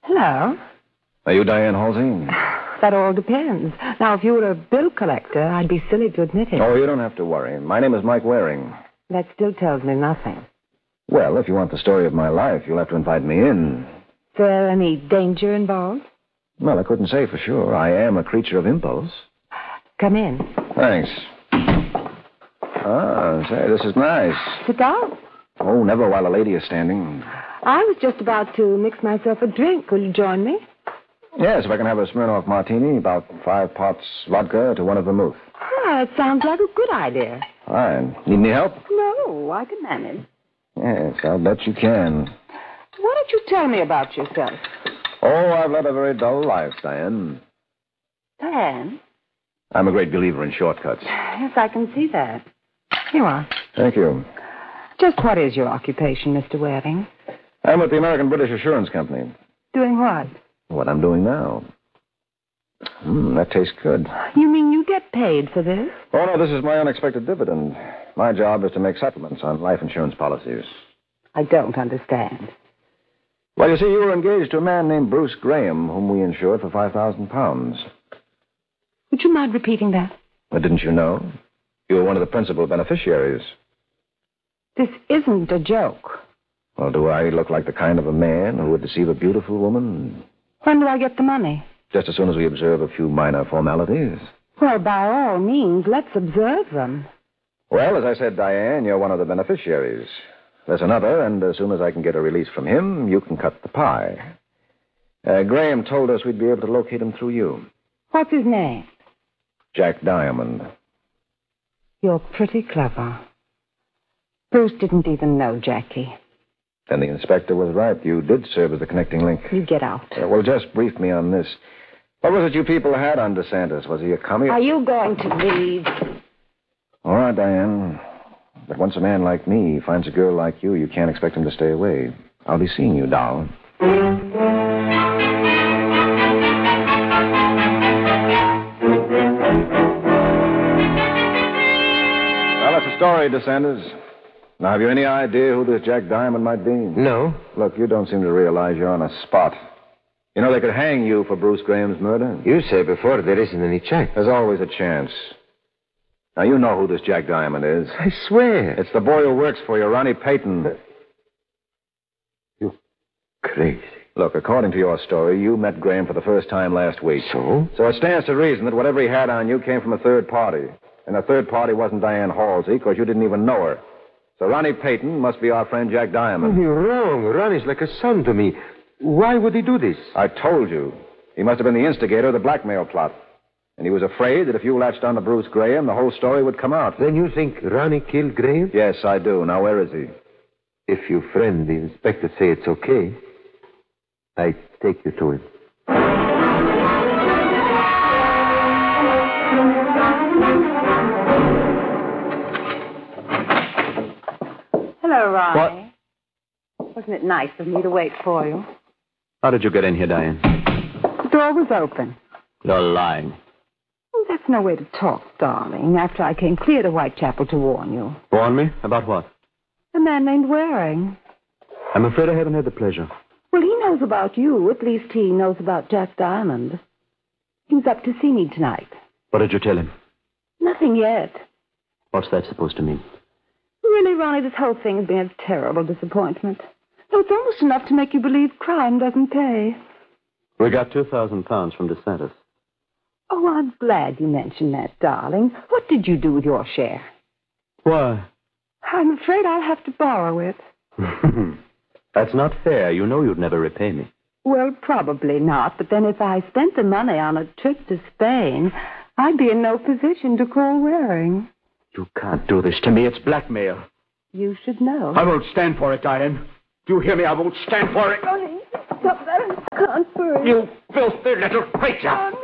Hello. Are you Diane Halsey? That all depends. Now, if you were a bill collector, I'd be silly to admit it. Oh, you don't have to worry. My name is Mike Waring. That still tells me nothing. Well, if you want the story of my life, you'll have to invite me in. Is there any danger involved? Well, I couldn't say for sure. I am a creature of impulse. Come in. Thanks. Ah, say, this is nice. Sit down. Oh, never while a lady is standing. I was just about to mix myself a drink. Will you join me? Yes, if I can have a Smirnoff martini, about 5 pots vodka to 1 of vermouth. Ah, it sounds like a good idea. Fine. Need any help? No, I can manage. Yes, I'll bet you can. Why don't you tell me about yourself? Oh, I've led a very dull life, Diane. Diane? I'm a great believer in shortcuts. Yes, I can see that. Here you are. Thank you. Just what is your occupation, Mr. Waring? I'm with the American British Assurance Company. Doing what? What I'm doing now. That tastes good. You mean you get paid for this? Oh, no, this is my unexpected dividend. My job is to make settlements on life insurance policies. I don't understand. Well, you see, you were engaged to a man named Bruce Graham, whom we insured for £5,000. Would you mind repeating that? But didn't you know? You were one of the principal beneficiaries. This isn't a joke. Well, do I look like the kind of a man who would deceive a beautiful woman? When do I get the money? Just as soon as we observe a few minor formalities. Well, by all means, let's observe them. Well, as I said, Diane, you're one of the beneficiaries. There's another, and as soon as I can get a release from him, you can cut the pie. Graham told us we'd be able to locate him through you. What's his name? Jack Diamond. You're pretty clever. Bruce didn't even know Jackie. Then the inspector was right. You did serve as the connecting link. You get out. Well, just brief me on this. What was it you people had on DeSantis? Was he a commie? Are you going to leave? All right, Diane. But once a man like me finds a girl like you can't expect him to stay away. I'll be seeing you, doll. Well, that's the story, DeSantis. Now, have you any idea who this Jack Diamond might be? No. Look, you don't seem to realize you're on a spot. You know, they could hang you for Bruce Graham's murder. You said before there isn't any chance. There's always a chance. Now, you know who this Jack Diamond is. I swear. It's the boy who works for you, Ronnie Payton. You're crazy. Look, according to your story, you met Graham for the first time last week. So? So it stands to reason that whatever he had on you came from a third party. And the third party wasn't Diane Halsey, because you didn't even know her. So Ronnie Payton must be our friend Jack Diamond. You're wrong. Ronnie's like a son to me. Why would he do this? I told you. He must have been the instigator of the blackmail plot. And he was afraid that if you latched on to Bruce Graham, the whole story would come out. Then you think Ronnie killed Graham? Yes, I do. Now, where is he? If your friend, the inspector, say it's okay, I take you to him. Hello, Ronnie. Wasn't it nice of me to wait for you? How did you get in here, Diane? The door was open. You're lying. Oh, that's no way to talk, darling, after I came clear to Whitechapel to warn you. Warn me? About what? A man named Waring. I'm afraid I haven't had the pleasure. Well, he knows about you. At least he knows about Jack Diamond. He was up to see me tonight. What did you tell him? Nothing yet. What's that supposed to mean? Really, Ronnie, this whole thing has been a terrible disappointment. Though it's almost enough to make you believe crime doesn't pay. We got £2,000 from DeSantis. Oh, I'm glad you mentioned that, darling. What did you do with your share? Why? I'm afraid I'll have to borrow it. That's not fair. You know you'd never repay me. Well, probably not. But then if I spent the money on a trip to Spain, I'd be in no position to call Waring. You can't do this to me. It's blackmail. You should know. I won't stand for it, Diane. Do you hear me? I won't stand for it. Ronnie, stop that. I can't breathe. You filthy little creature.